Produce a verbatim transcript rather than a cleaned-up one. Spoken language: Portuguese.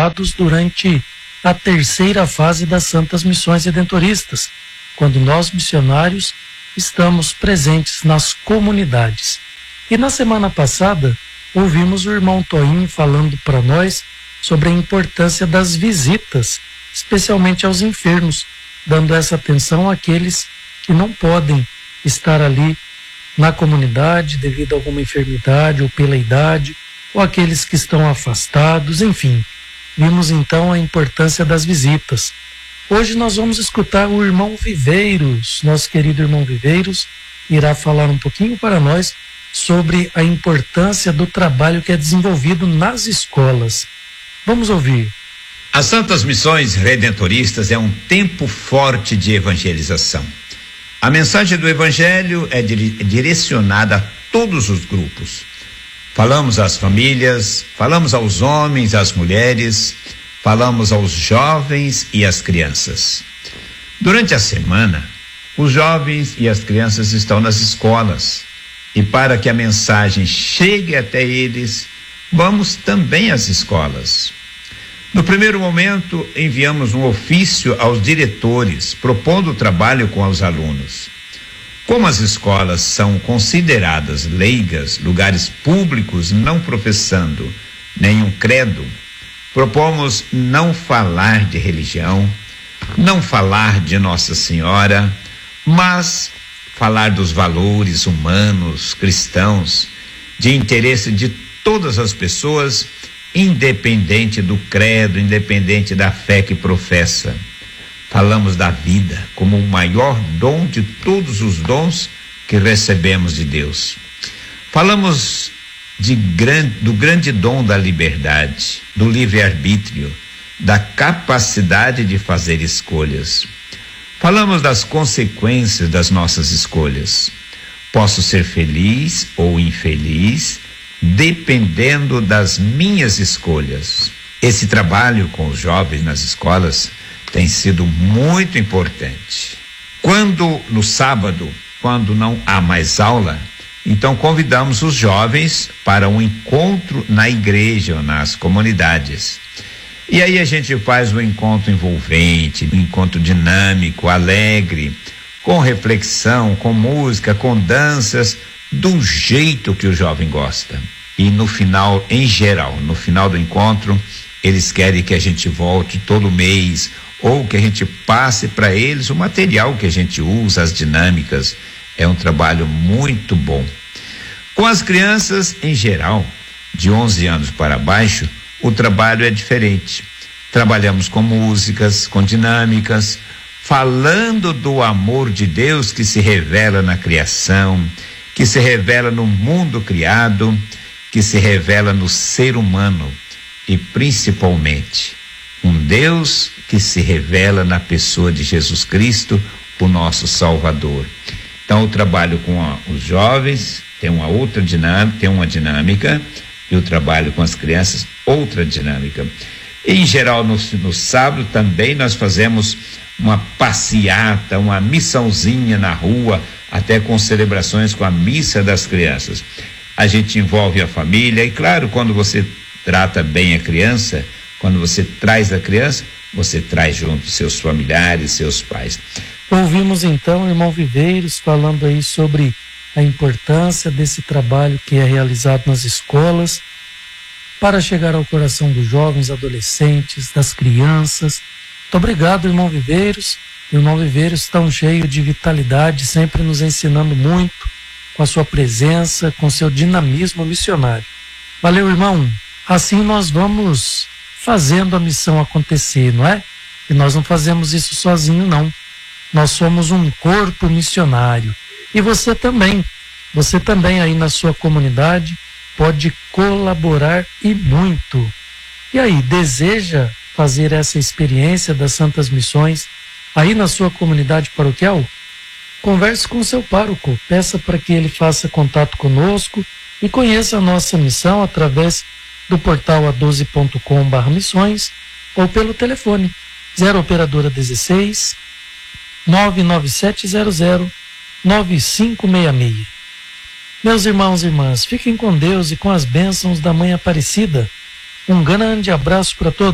durante a terceira fase das Santas Missões Redentoristas, quando nós missionários estamos presentes nas comunidades. E na semana passada ouvimos o irmão Toinho falando para nós sobre a importância das visitas, especialmente aos enfermos, dando essa atenção àqueles que não podem estar ali na comunidade devido a alguma enfermidade ou pela idade, ou aqueles que estão afastados, enfim. Vimos então a importância das visitas. Hoje nós vamos escutar o irmão Viveiros, nosso querido irmão Viveiros, irá falar um pouquinho para nós sobre a importância do trabalho que é desenvolvido nas escolas. Vamos ouvir. As Santas Missões Redentoristas é um tempo forte de evangelização. A mensagem do Evangelho é direcionada a todos os grupos. Falamos às famílias, falamos aos homens, às mulheres, falamos aos jovens e às crianças. Durante a semana, os jovens e as crianças estão nas escolas. E para que a mensagem chegue até eles, vamos também às escolas. No primeiro momento, enviamos um ofício aos diretores, propondo o trabalho com os alunos. Como as escolas são consideradas leigas, lugares públicos, não professando nenhum credo, propomos não falar de religião, não falar de Nossa Senhora, mas falar dos valores humanos, cristãos, de interesse de todas as pessoas, independente do credo, independente da fé que professa. Falamos da vida como o maior dom de todos os dons que recebemos de Deus. Falamos de grande, do grande dom da liberdade, do livre-arbítrio, da capacidade de fazer escolhas. Falamos das consequências das nossas escolhas. Posso ser feliz ou infeliz, dependendo das minhas escolhas. Esse trabalho com os jovens nas escolas tem sido muito importante. Quando, no sábado, quando não há mais aula, então convidamos os jovens para um encontro na igreja ou nas comunidades. E aí a gente faz um encontro envolvente, um encontro dinâmico, alegre, com reflexão, com música, com danças, do jeito que o jovem gosta. E no final, em geral, no final do encontro, eles querem que a gente volte todo mês, ou que a gente passe para eles o material que a gente usa, as dinâmicas. É um trabalho muito bom. Com as crianças, em geral, de onze anos para baixo, o trabalho é diferente. Trabalhamos com músicas, com dinâmicas, falando do amor de Deus que se revela na criação, que se revela no mundo criado, que se revela no ser humano e principalmente um Deus que se revela na pessoa de Jesus Cristo, o nosso Salvador. Então, o trabalho com a, os jovens tem uma outra dinâmica, tem uma dinâmica, e o trabalho com as crianças, outra dinâmica. Em geral, no, no sábado também nós fazemos uma passeata, uma missãozinha na rua, até com celebrações com a missa das crianças. A gente envolve a família e, claro, quando você trata bem a criança, quando você traz a criança, você traz junto seus familiares, seus pais. Ouvimos então o irmão Viveiros falando aí sobre a importância desse trabalho que é realizado nas escolas para chegar ao coração dos jovens, adolescentes, das crianças. Muito obrigado, irmão Viveiros. O irmão Viveiros tão cheio de vitalidade, sempre nos ensinando muito com a sua presença, com seu dinamismo missionário. Valeu, irmão. Assim nós vamos fazendo a missão acontecer, não é? E nós não fazemos isso sozinho, não. Nós somos um corpo missionário. E você também, você também aí na sua comunidade pode colaborar e muito. E aí, deseja fazer essa experiência das Santas Missões aí na sua comunidade paroquial? Converse com o seu pároco, peça para que ele faça contato conosco e conheça a nossa missão através do portal a doze ponto com barra missões ou pelo telefone zero operadora dezesseis, nove nove sete zero zero, nove cinco seis seis. Meus irmãos e irmãs, fiquem com Deus e com as bênçãos da Mãe Aparecida. Um grande abraço para todos.